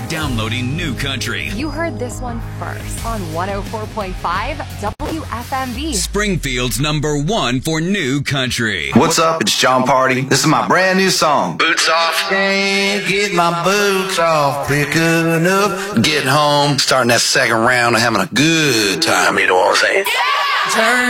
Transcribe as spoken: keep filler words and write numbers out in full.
downloading New Country. You heard this one first on one oh four point five W F M V. Springfield's number one for New Country. What's up? It's John Party. This is my brand new song. Boots off. Can't get my boots off quick enough. Getting home, starting that second round and having a good time. You know what I'm saying? Yeah! Turn